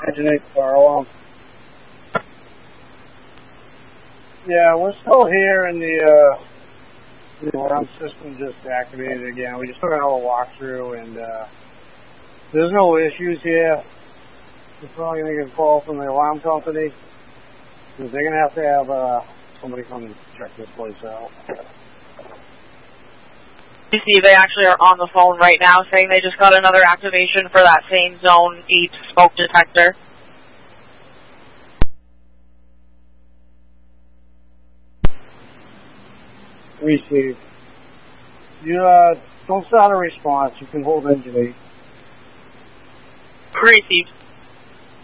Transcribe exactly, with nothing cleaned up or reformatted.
Engine eight fire alarm. Yeah, we're still here in the, uh, the alarm system just activated again. We just took another walkthrough and, uh, there's no issues here. We're probably going to get a call from the alarm company. Because they're going to have to have, uh, somebody come and check this place out. You see, they actually are on the phone right now saying they just got another activation for that same Zone eight smoke detector. Received. You, uh, don't start a response. You can hold engine eight. Received.